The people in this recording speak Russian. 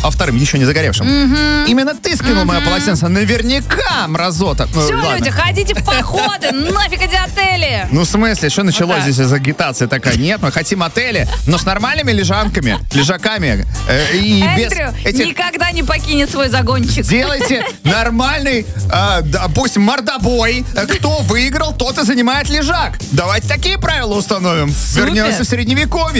а вторым еще не загоревшим. Именно ты скинул мое полотенце. Наверняка, мразота. Все, Ладно. люди, ходите в походы, нафиг эти отели. Ну, в смысле, что началось Вот так. здесь из агитации такая? Нет, мы хотим отели, но с нормальными лежаками. И без Эндрю этих... никогда не покинет свой загончик. Сделайте нормальный, допустим, мордобой. Кто выиграл, тот и занимает лежак. Давайте такие правила установим. Супер. Вернемся в средневековье.